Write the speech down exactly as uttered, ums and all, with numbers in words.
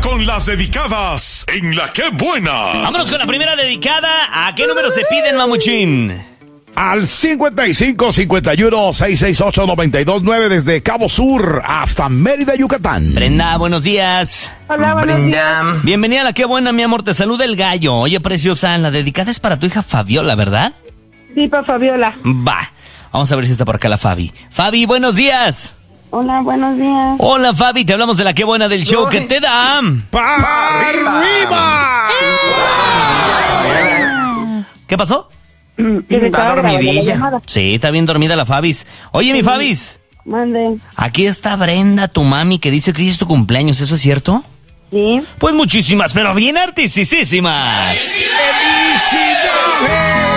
con las dedicadas en La Qué Buena. Vámonos con la primera dedicada. ¿A qué número se piden, mamuchín? Al cincuenta y cinco, cincuenta y uno, seiscientos sesenta y ocho, noventa y dos nueve desde Cabo Sur hasta Mérida, Yucatán. Brenda, buenos días. Hola, buenos días. Bienvenida a La Qué Buena, mi amor. Te saluda el gallo. Oye, preciosa, la dedicada es para tu hija Fabiola, ¿verdad? Sí, para Fabiola. Va. Vamos a ver si está por acá la Fabi. Fabi, buenos días. Hola, buenos días. Hola, Fabi. Te hablamos de La Qué Buena del show. ¿Qué te da? ¡Para arriba! ¿Qué pasó? Que se estaba grabando la llamada. Sí, está bien dormida la Fabis. Oye, mi Fabis. Mande. Aquí está Brenda, tu mami, que dice que hoy es tu cumpleaños. ¿Eso es cierto? Sí. Pues muchísimas, pero bien artistísimas. ¡Felicidades!